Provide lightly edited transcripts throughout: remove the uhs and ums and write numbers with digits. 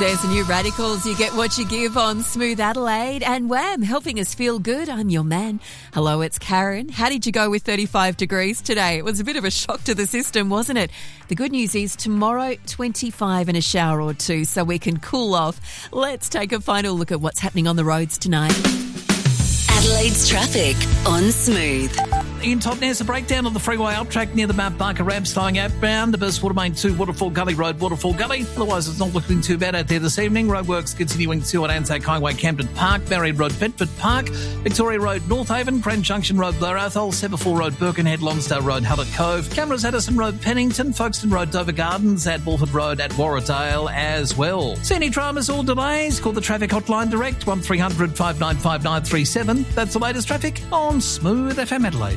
There's the new Radicals. You get what you give on Smooth Adelaide. And Wham, helping us feel good. I'm your man. Hello, it's Karen. How did you go with 35 degrees today? It was a bit of a shock to the system, wasn't it? The good news is tomorrow, 25 and a shower or two, so we can cool off. Let's take a final look at what's happening on the roads tonight. Adelaide's traffic on Smooth. In Totnes, a breakdown on the freeway up track near the Mount Barker ramp slowing outbound. Abus Watermain 2, Waterfall Gully Road, Waterfall Gully. Otherwise, it's not looking too bad out there this evening. Roadworks continuing to on Anzac Highway, Camden Park, Marion Road, Bedford Park, Victoria Road, North Haven, Grand Junction Road, Blair Athol, Severfall Road, Birkenhead, Lonsdale Road, Hallett Cove, Cameras, Addison Road, Pennington, Folkestone Road, Dover Gardens, at Wolford Road, at Warradale as well. See any dramas or delays? Call the traffic hotline direct, 1300 595 937. That's the latest traffic on Smooth FM Adelaide.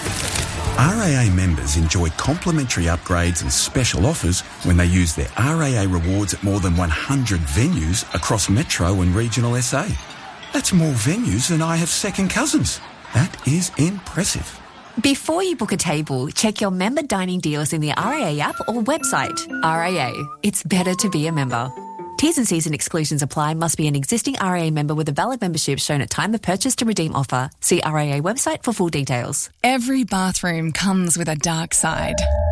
RAA members enjoy complimentary upgrades and special offers when they use their RAA rewards at more than 100 venues across Metro and regional SA. That's more venues than I have second cousins. That is impressive. Before you book a table, check your member dining deals in the RAA app or website. RAA, it's better to be a member. T's and C's and exclusions apply. Must be an existing RAA member with a valid membership shown at time of purchase to redeem offer. See RAA website for full details. Every bathroom comes with a dark side.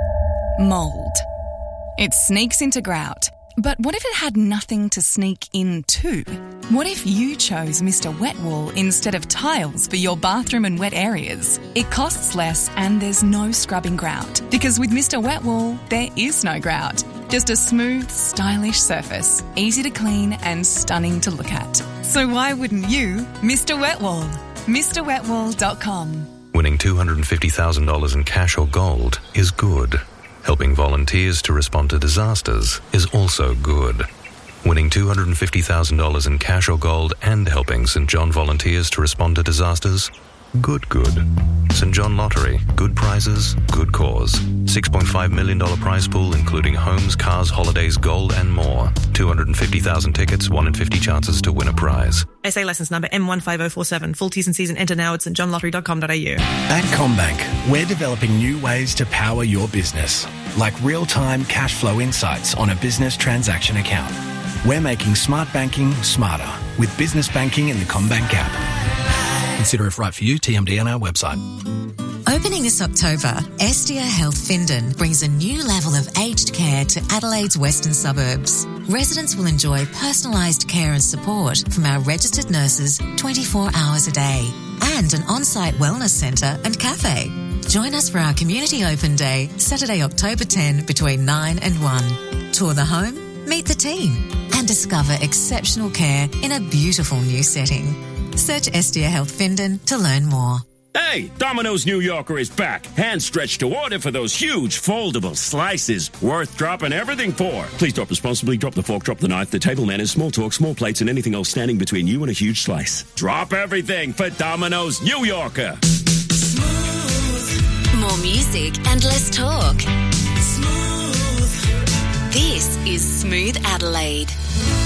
Mould. It sneaks into grout. But what if it had nothing to sneak into? What if you chose Mr. Wet Wool instead of tiles for your bathroom and wet areas? It costs less and there's no scrubbing grout. Because with Mr. Wet Wool, there is no grout. Just a smooth, stylish surface, easy to clean and stunning to look at. So why wouldn't you, Mr. Wet Wool? MrWetWool.com. Winning $250,000 in cash or gold is good. Helping volunteers to respond to disasters is also good. Winning $250,000 in cash or gold and helping St John volunteers to respond to disasters? Good. St John Lottery. Good prizes, good cause. $6.5 million prize pool including homes, cars, holidays, gold and more. 250,000 tickets, 1 in 50 chances to win a prize. SA licence number M15047. Full T's and C's and enter now at stjohnlottery.com.au. At CommBank, we're developing new ways to power your business, like real-time cash flow insights on a business transaction account. We're making smart banking smarter with business banking in the CommBank app. Consider if right for you, TMD on our website. Opening this October, Estia Health Findon brings a new level of aged care to Adelaide's western suburbs. Residents will enjoy personalised care and support from our registered nurses 24 hours a day and an on-site wellness centre and cafe. Join us for our Community Open Day, Saturday, October 10 between 9 and 1. Tour the home, meet the team and discover exceptional care in a beautiful new setting. Search Estia Health Findon to learn more. Hey, Domino's New Yorker is back. Hand stretched to order for those huge foldable slices. Worth dropping everything for. Please drop responsibly. Drop the fork, drop the knife. The table manners, small talk, small plates, and anything else standing between you and a huge slice. Drop everything for Domino's New Yorker. Smooth. More music and less talk. Smooth. This is Smooth Adelaide.